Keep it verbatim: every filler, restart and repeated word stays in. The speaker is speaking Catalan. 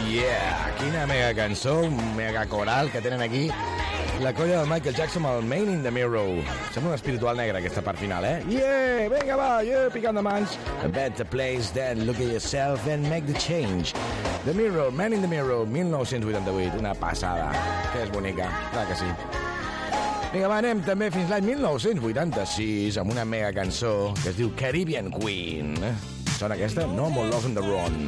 Yeah, quina mega cançó, un mega coral que tenen aquí la colla del Michael Jackson amb el Man in the Mirror. Sembla un espiritual negre aquesta part final, eh? Yeah, vinga va, yeah, picant de mans. A better place than look at yourself and make the change. The Mirror, Man in the Mirror, dinou vuitanta-vuit, una passada. Que és bonica, clar que sí. Vinga, va, anem també fins l'any dinou vuitanta-sis amb una mega cançó que es diu Caribbean Queen. Sona aquesta? No More Love on the Run.